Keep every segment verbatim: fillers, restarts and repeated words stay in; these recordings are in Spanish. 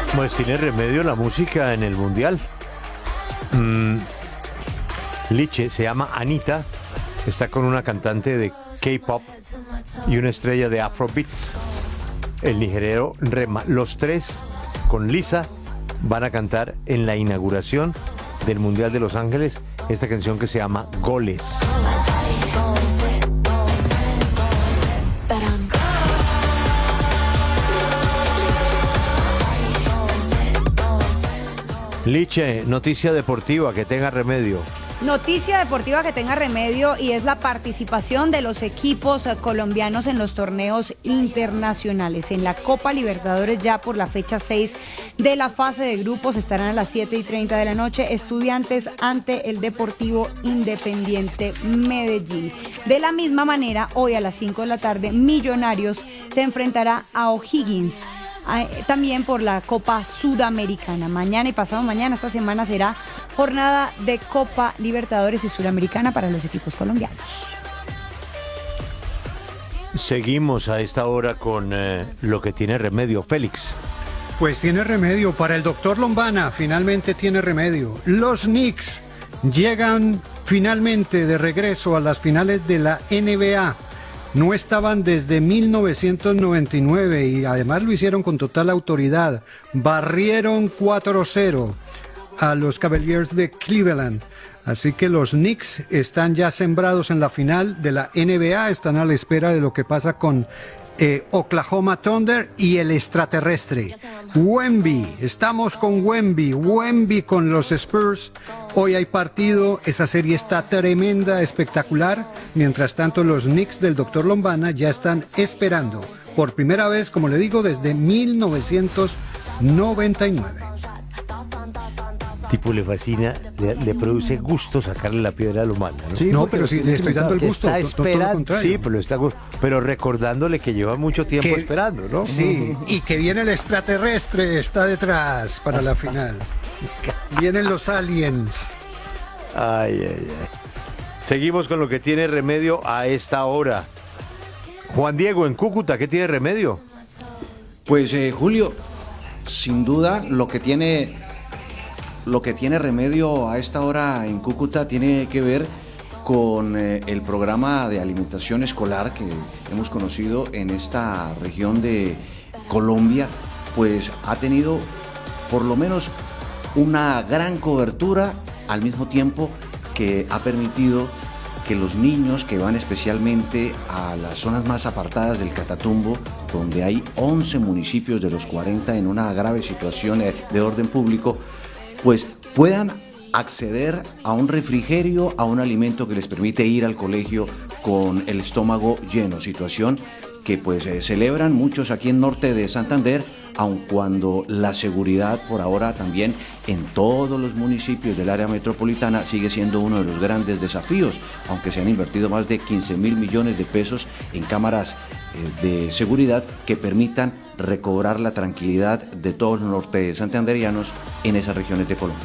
Pues tiene remedio la música en el mundial. Mm, Liche se llama Anita, está con una cantante de K-pop y una estrella de Afrobeats, el nigerero Rema. Los tres con Lisa van a cantar en la inauguración del Mundial de Los Ángeles esta canción que se llama Goles. Liche, noticia deportiva que tenga remedio. Noticia deportiva que tenga remedio y es la participación de los equipos colombianos en los torneos internacionales. En la Copa Libertadores ya por la fecha seis de la fase de grupos estarán a las siete y treinta de la noche Estudiantes ante el Deportivo Independiente Medellín. De la misma manera, hoy a las cinco de la tarde Millonarios se enfrentará a O'Higgins. También por la Copa Sudamericana. Mañana y pasado mañana, esta semana será jornada de Copa Libertadores y Sudamericana para los equipos colombianos. Seguimos a esta hora con eh, lo que tiene remedio. Félix. Pues tiene remedio para el doctor Lombana, finalmente tiene remedio. Los Knicks llegan finalmente de regreso a las finales de la N B A. No estaban desde mil novecientos noventa y nueve y además lo hicieron con total autoridad. Barrieron cuatro cero a los Cavaliers de Cleveland. Así que los Knicks están ya sembrados en la final de la N B A, están a la espera de lo que pasa con eh, Oklahoma Thunder y el extraterrestre. Wemby, estamos con Wemby, Wemby con los Spurs. Hoy hay partido, esa serie está tremenda, espectacular. Mientras tanto, los Knicks del doctor Lombana ya están esperando, por primera vez, como le digo, desde mil novecientos noventa y nueve. Tipo le fascina, le, le produce gusto sacarle la piedra al humano, ¿no? Sí, no, pero sí, le estoy dando el gusto. Está esperando, sí, pero, está, pero recordándole que lleva mucho tiempo que, esperando, ¿no? Sí, y que viene el extraterrestre, está detrás para la final. Vienen los aliens. Ay, ay, ay. Seguimos con lo que tiene remedio a esta hora. Juan Diego, en Cúcuta, ¿qué tiene remedio? Pues, eh, Julio, sin duda, lo que tiene... Lo que tiene remedio a esta hora en Cúcuta tiene que ver con eh, el programa de alimentación escolar que hemos conocido en esta región de Colombia, pues ha tenido por lo menos una gran cobertura, al mismo tiempo que ha permitido que los niños que van especialmente a las zonas más apartadas del Catatumbo, donde hay once municipios de los cuarenta en una grave situación de orden público, pues puedan acceder a un refrigerio, a un alimento que les permite ir al colegio con el estómago lleno, situación que pues eh, celebran muchos aquí en norte de Santander, aun cuando la seguridad por ahora también en todos los municipios del área metropolitana sigue siendo uno de los grandes desafíos, aunque se han invertido más de quince mil millones de pesos en cámaras eh, de seguridad que permitan recobrar la tranquilidad de todos los norte santanderianos en esas regiones de Colombia.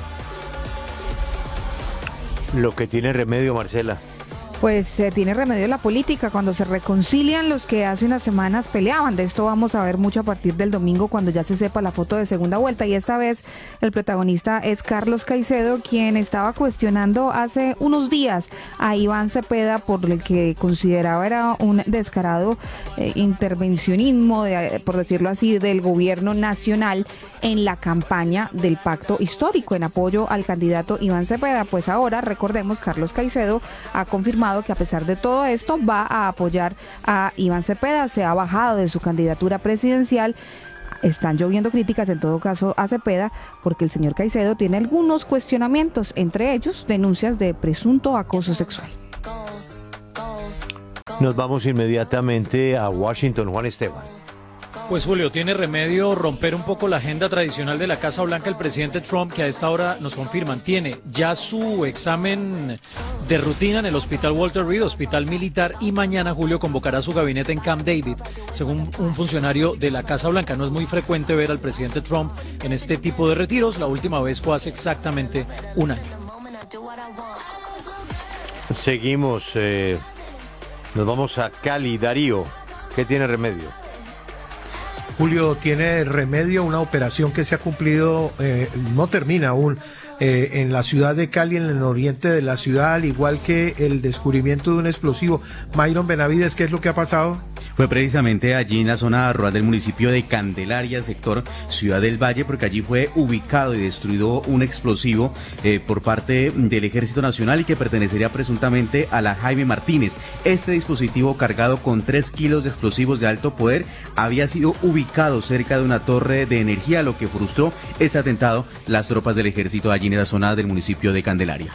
Lo que tiene remedio, Marcela. Pues eh, tiene remedio la política cuando se reconcilian los que hace unas semanas peleaban. De esto vamos a ver mucho a partir del domingo cuando ya se sepa la foto de segunda vuelta. Y esta vez el protagonista es Carlos Caicedo, quien estaba cuestionando hace unos días a Iván Cepeda por el que consideraba era un descarado eh, intervencionismo, de, por decirlo así, del gobierno nacional en la campaña del pacto histórico en apoyo al candidato Iván Cepeda. Pues ahora, recordemos, Carlos Caicedo ha confirmado que a pesar de todo esto va a apoyar a Iván Cepeda, se ha bajado de su candidatura presidencial. Están lloviendo críticas en todo caso a Cepeda porque el señor Caicedo tiene algunos cuestionamientos, entre ellos denuncias de presunto acoso sexual. Nos vamos inmediatamente a Washington, Juan Esteban. Pues Julio, tiene remedio romper un poco la agenda tradicional de la Casa Blanca el presidente Trump, que a esta hora nos confirman, tiene ya su examen de rutina en el Hospital Walter Reed, hospital militar, y mañana, Julio, convocará su gabinete en Camp David, según un funcionario de la Casa Blanca. No es muy frecuente ver al presidente Trump en este tipo de retiros, la última vez fue hace exactamente un año. Seguimos, eh, nos vamos a Cali. Darío, ¿qué tiene remedio? Julio, tiene remedio una operación que se ha cumplido, eh, no termina aún, eh, en la ciudad de Cali, en el oriente de la ciudad, al igual que el descubrimiento de un explosivo. Myron Benavides, ¿qué es lo que ha pasado? Fue precisamente allí en la zona rural del municipio de Candelaria, sector Ciudad del Valle, porque allí fue ubicado y destruido un explosivo eh, por parte del Ejército Nacional y que pertenecería presuntamente a la Jaime Martínez. Este dispositivo, cargado con tres kilos de explosivos de alto poder, había sido ubicado cerca de una torre de energía, lo que frustró este atentado las tropas del ejército allí en la zona del municipio de Candelaria.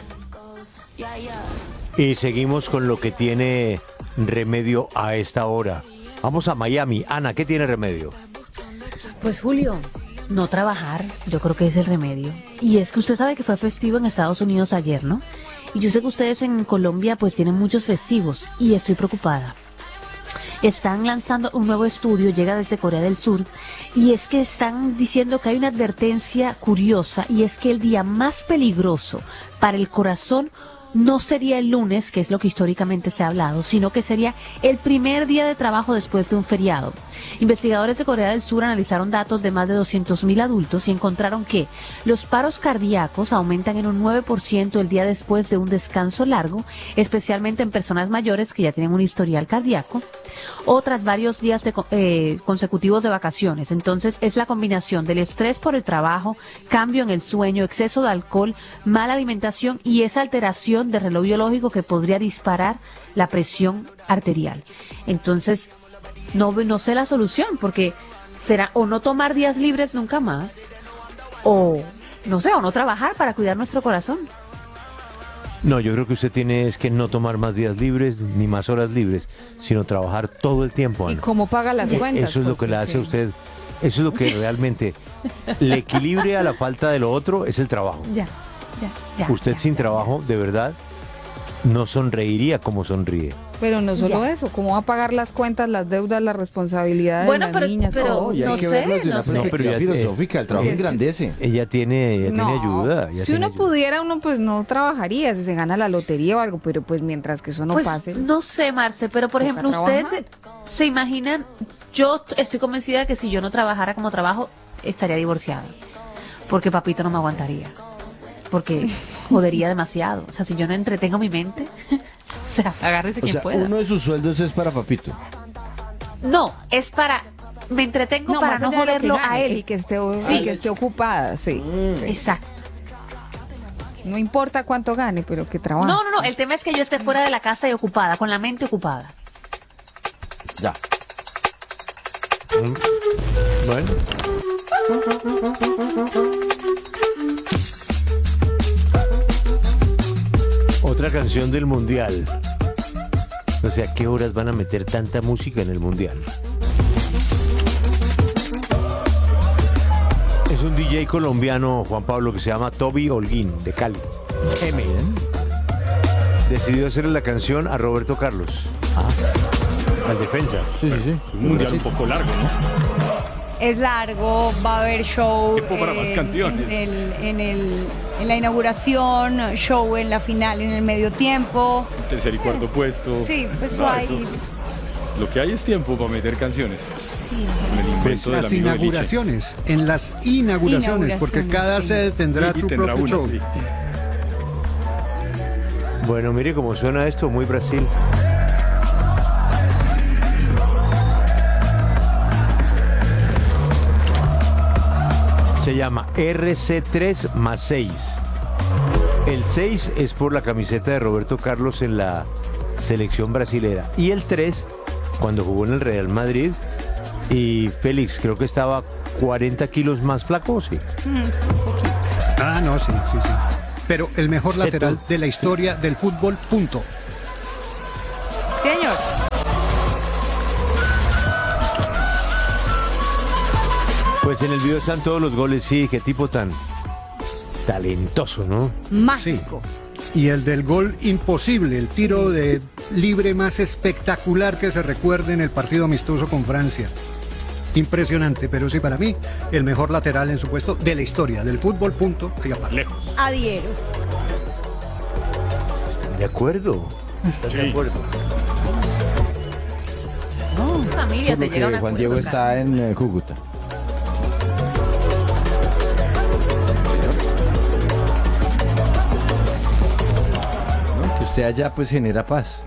Y seguimos con lo que tiene remedio a esta hora. Vamos a Miami. Ana, ¿qué tiene remedio? Pues Julio, no trabajar, yo creo que es el remedio. Y es que usted sabe que fue festivo en Estados Unidos ayer, ¿no? Y yo sé que ustedes en Colombia pues tienen muchos festivos y estoy preocupada. Están lanzando un nuevo estudio, llega desde Corea del Sur, y es que están diciendo que hay una advertencia curiosa, y es que el día más peligroso para el corazón no sería el lunes, que es lo que históricamente se ha hablado, sino que sería el primer día de trabajo después de un feriado. Investigadores de Corea del Sur analizaron datos de más de doscientos mil adultos y encontraron que los paros cardíacos aumentan en un nueve por ciento el día después de un descanso largo, especialmente en personas mayores que ya tienen un historial cardíaco, o tras varios días de, eh, consecutivos de vacaciones. Entonces es la combinación del estrés por el trabajo, cambio en el sueño, exceso de alcohol, mala alimentación y esa alteración del reloj biológico que podría disparar la presión arterial. Entonces, no, no sé la solución, porque será o no tomar días libres nunca más, o no sé, o no trabajar para cuidar nuestro corazón. No, yo creo que usted tiene es que no tomar más días libres ni más horas libres, sino trabajar todo el tiempo, Ana. ¿Y cómo paga las cuentas? Eso es lo que le hace sí. a usted, eso es lo que realmente le equilibra a la falta de lo otro, es el trabajo. Ya, ya, ya. Usted ya, sin ya, trabajo, ya. de verdad, no sonreiría como sonríe. Pero no solo Ya. eso, ¿cómo va a pagar las cuentas, las deudas, las responsabilidades Bueno, de las pero- niñas? pero- todo? No, y hay no que sé, verlo desde no una sé. perspectiva No, pero ya- filosófica, el trabajo es- engrandece. Ella tiene, ella tiene ayuda. ella si tiene uno ayuda. pudiera, uno pues no trabajaría, si se gana la lotería o algo, pero pues mientras que eso no Pues pase. no sé, Marce, pero por Toca ejemplo, ustedes trabajar. se imaginan, yo t- estoy convencida que si yo no trabajara como trabajo, estaría divorciada, porque papito no me aguantaría, porque jodería demasiado. O sea, si yo no entretengo mi mente, o sea, agárrese O quien sea, pueda. uno de sus sueldos es para papito. No, es para, me entretengo para más no allá de lo que joderlo gane, a él. El que esté, o- Sí. el que esté ocupada, sí, sí. Exacto. No importa cuánto gane, pero que trabaje. No, no, no, el tema es que yo esté fuera de la casa y ocupada, con la mente ocupada. Ya. Bueno. Otra canción del Mundial. O sea, ¿qué horas van a meter tanta música en el Mundial? Es un D J colombiano, Juan Pablo, que se llama Toby Holguín, de Cali. M. Decidió hacerle la canción a Roberto Carlos. Ah. Al defensa. Sí, sí, sí. Un mundial un poco largo, ¿no? Es largo, va a haber show Tiempo para más canciones. en, el, en, el, en la inauguración, show en la final, en el medio tiempo. Tercer y cuarto puesto. Sí, pues No, hay- eso- Lo que hay es tiempo para meter canciones. Con el invento Pues del las amigo de Liche. inauguraciones, en las inauguraciones, porque Inauguraciones, cada sí. sede tendrá Y su tendrá propio una, show. sí. Bueno, mire cómo suena esto, muy Brasil. Se llama R C tres más seis. El seis es por la camiseta de Roberto Carlos en la selección brasilera. Y el tres, cuando jugó en el Real Madrid. Y Félix, creo que estaba cuarenta kilos más flaco, ¿sí? Ah, no, sí, sí, sí. Pero el mejor Sí, lateral tú- de la historia del fútbol, punto. Señor. Pues en el video están todos los goles, sí, qué tipo tan talentoso, ¿no? Mágico. Y el del gol imposible, el tiro de libre más espectacular que se recuerde en el partido amistoso con Francia. Impresionante, pero sí, para mí, el mejor lateral en su puesto de la historia del fútbol, punto. y aparte. Lejos. Adhiero. ¿Están de acuerdo? ¿Están de Sí. acuerdo? No, familia, por se lo llega a que un Juan acuerdo, Diego claro. está en eh, Cúcuta. No, que usted allá pues genera paz.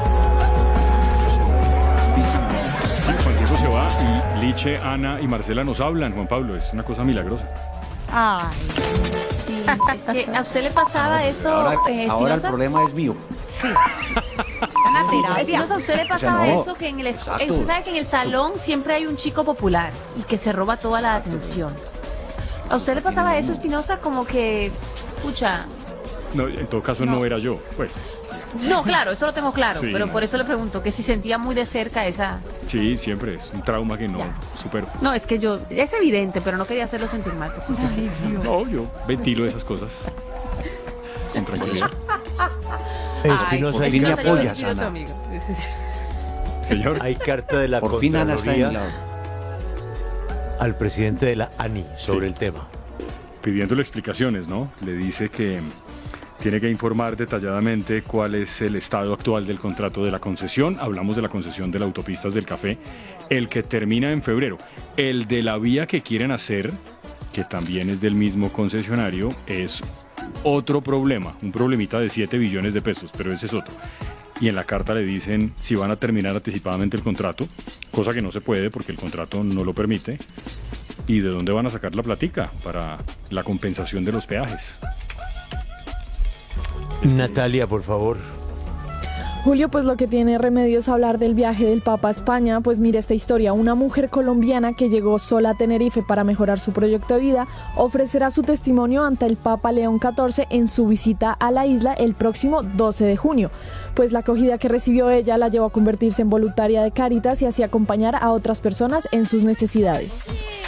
Sí, Juan Diego se va y Liche, Ana y Marcela nos hablan, Juan Pablo, es una cosa milagrosa. Ay, Sí, es que a usted le pasaba eso, Ahora, eh, ahora el Espinosa. problema es mío. sí. Una terapia. Espinosa, a usted le pasaba O sea, no, eso que en el es- exacto. eh, usted sabe que en el salón siempre hay un chico popular y que se roba toda la atención. ¿A usted le pasaba eso, Espinosa? Como que, pucha, No, en todo caso no, era yo, pues. no, claro, eso lo tengo claro, Sí. pero por eso le pregunto, que si sentía muy de cerca esa... Sí, siempre es un trauma que no Ya. supero. No, es que yo, es evidente, pero no quería hacerlo sentir mal. por supuesto. No, yo ventilo esas cosas. Con tranquilidad. Espinosa, por hay, fin me carta, yo apoyas, retiro a tu Ana. amigo. Sí, sí, sí. Señor. hay carta de la Por fin Ana está de mi Contraloría lado. al presidente de la ANI sobre Sí. el tema. Pidiéndole explicaciones, ¿no? Le dice que tiene que informar detalladamente cuál es el estado actual del contrato de la concesión. Hablamos de la concesión de las autopistas del Café, el que termina en febrero. El de la vía que quieren hacer, que también es del mismo concesionario, es otro problema, un problemita de siete billones de pesos, pero ese es otro. Y en la carta le dicen si van a terminar anticipadamente el contrato, cosa que no se puede porque el contrato no lo permite. ¿Y de dónde van a sacar la platica para la compensación de los peajes? Natalia, por favor. Julio, pues lo que tiene remedio es hablar del viaje del Papa a España. Pues mira esta historia, una mujer colombiana que llegó sola a Tenerife para mejorar su proyecto de vida, ofrecerá su testimonio ante el Papa León catorce en su visita a la isla el próximo doce de junio. Pues la acogida que recibió ella la llevó a convertirse en voluntaria de Cáritas y así acompañar a otras personas en sus necesidades.